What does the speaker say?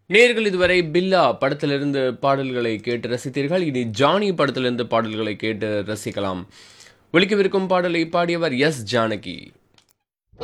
நேர்கள் இதுவரை பில்லா படத்திலிருந்து பாடல்களை கேட்டு ரசித்தீர்கள். இனி ஜானி படத்திலிருந்து பாடல்களை கேட்டு ரசிக்கலாம். ஒலிக்கவிருக்கும் பாடலை பாடியவர் எஸ் ஜானகி.